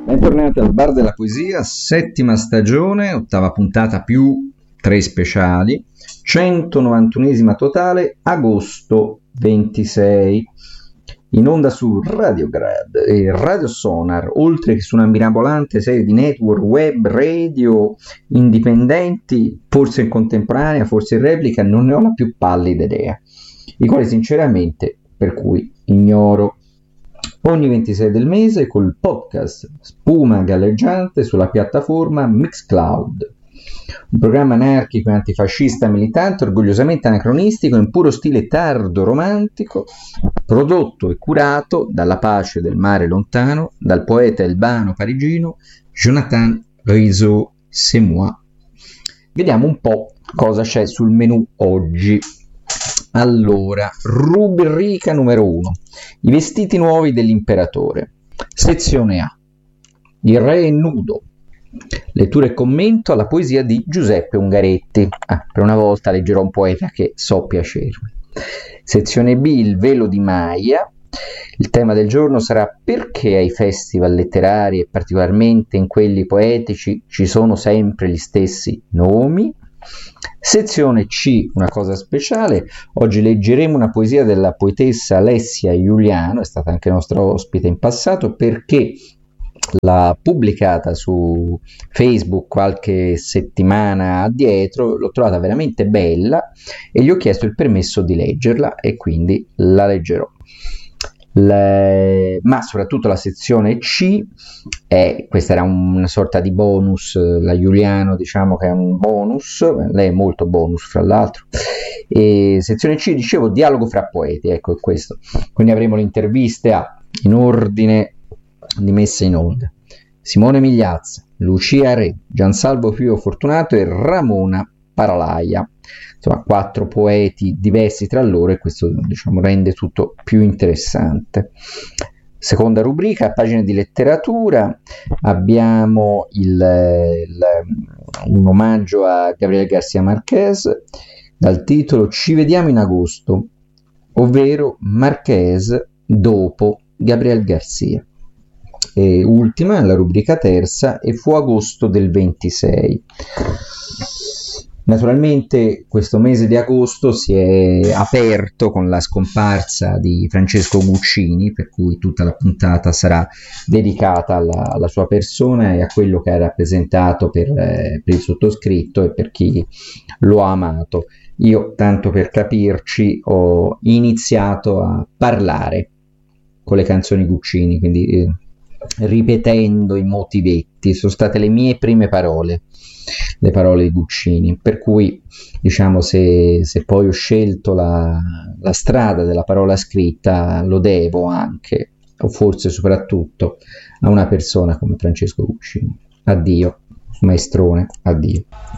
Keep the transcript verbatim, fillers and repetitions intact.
Bentornati al Bar della Poesia, settima stagione, ottava puntata più tre speciali, centonovantunesima totale, agosto ventisei, in onda su Radio Grad e Radio Sonar, oltre che su una mirabolante serie di network web radio indipendenti, forse in contemporanea, forse in replica, non ne ho la più pallida idea, i quali sinceramente, per cui ignoro. Ogni ventisei del mese col podcast Spuma Galleggiante sulla piattaforma Mixcloud, un programma anarchico e antifascista militante, orgogliosamente anacronistico in puro stile tardo romantico, prodotto e curato dalla pace del mare lontano, dal poeta elbano parigino Jonathan Rizzo, c'est moi. Vediamo un po' cosa c'è sul menù oggi. Allora, rubrica numero uno, i vestiti nuovi dell'imperatore. Sezione A, il re è nudo. Lettura e commento alla poesia di Giuseppe Ungaretti. Ah, per una volta leggerò un poeta che so piacermi. Sezione B, il velo di Maya. Il tema del giorno sarà: perché ai festival letterari e particolarmente in quelli poetici ci sono sempre gli stessi nomi? Sezione C, una cosa speciale, oggi leggeremo una poesia della poetessa Alessia Giuliano, è stata anche nostra ospite in passato, perché l'ha pubblicata su Facebook qualche settimana addietro, l'ho trovata veramente bella e gli ho chiesto il permesso di leggerla e quindi la leggerò. Le... ma soprattutto la sezione C è, questa era una sorta di bonus, la Giuliano diciamo che è un bonus, lei è molto bonus fra l'altro, e sezione C dicevo dialogo fra poeti, ecco è questo, quindi avremo le interviste a, in ordine di messa in onda, Simone Migliazza, Lucia Re, Giansalvo Pio Fortunato e Ramona Paralaia. Insomma, quattro poeti diversi tra loro e questo diciamo rende tutto più interessante. Seconda rubrica, pagine di letteratura, abbiamo il, il, un omaggio a Gabriel García Márquez dal titolo Ci vediamo in agosto, ovvero Márquez dopo Gabriel García. E ultima, la rubrica terza, e fu agosto del ventisei. Naturalmente questo mese di agosto si è aperto con la scomparsa di Francesco Guccini, per cui tutta la puntata sarà dedicata alla, alla sua persona e a quello che ha rappresentato per, eh, per il sottoscritto e per chi lo ha amato. Io, tanto per capirci, ho iniziato a parlare con le canzoni Guccini, quindi eh, ripetendo i motivetti, sono state le mie prime parole, le parole di Guccini, per cui diciamo se, se poi ho scelto la, la strada della parola scritta lo devo anche, o forse soprattutto, a una persona come Francesco Guccini. Addio maestrone, addio.